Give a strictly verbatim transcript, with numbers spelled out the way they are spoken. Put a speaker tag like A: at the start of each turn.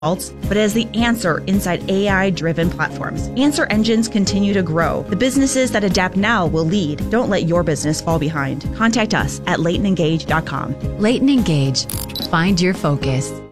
A: but as the answer inside A I-driven platforms. Answer engines continue to grow. The businesses that adapt now will lead. Don't let your business fall behind. Contact us at leighton engage dot com.
B: Leighton Engage. Find your focus.